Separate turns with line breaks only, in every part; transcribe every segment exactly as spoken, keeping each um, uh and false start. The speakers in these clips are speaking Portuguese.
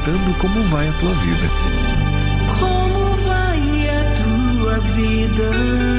perguntando como vai a tua vida.
Como vai a tua vida?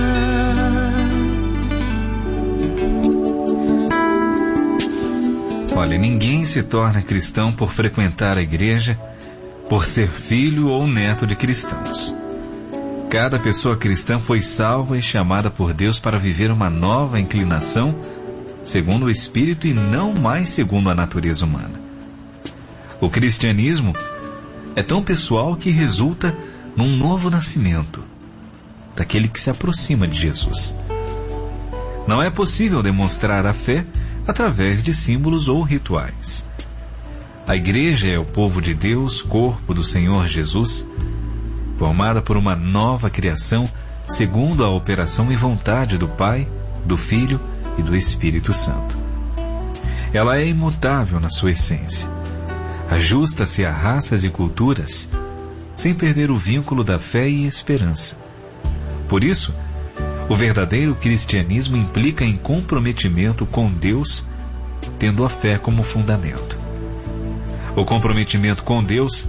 Olha, ninguém se torna cristão por frequentar a igreja, por ser filho ou neto de cristãos. Cada pessoa cristã foi salva e chamada por Deus para viver uma nova inclinação segundo o Espírito e não mais segundo a natureza humana. O cristianismo é tão pessoal que resulta num novo nascimento, daquele que se aproxima de Jesus. Não é possível demonstrar a fé através de símbolos ou rituais. A igreja é o povo de Deus, corpo do Senhor Jesus, formada por uma nova criação segundo a operação e vontade do Pai, do Filho e do Espírito Santo. Ela é imutável na sua essência. Ajusta-se a raças e culturas, sem perder o vínculo da fé e esperança. Por isso, o verdadeiro cristianismo implica em comprometimento com Deus, tendo a fé como fundamento. O comprometimento com Deus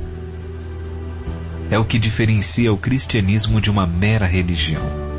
é o que diferencia o cristianismo de uma mera religião.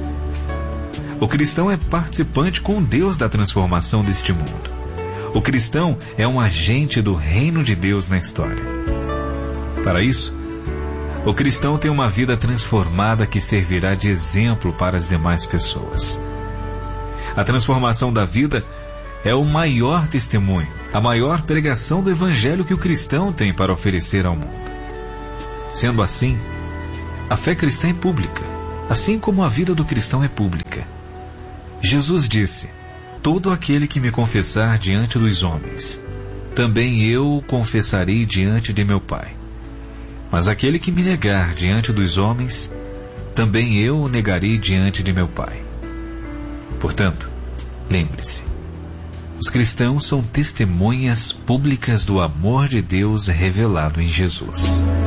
O cristão é participante com Deus da transformação deste mundo. O cristão é um agente do reino de Deus na história. Para isso, o cristão tem uma vida transformada que servirá de exemplo para as demais pessoas. A transformação da vida é o maior testemunho, a maior pregação do Evangelho que o cristão tem para oferecer ao mundo. Sendo assim, a fé cristã é pública, assim como a vida do cristão é pública. Jesus disse: todo aquele que me confessar diante dos homens, também eu o confessarei diante de meu Pai. Mas aquele que me negar diante dos homens, também eu o negarei diante de meu Pai. Portanto, lembre-se, os cristãos são testemunhas públicas do amor de Deus revelado em Jesus.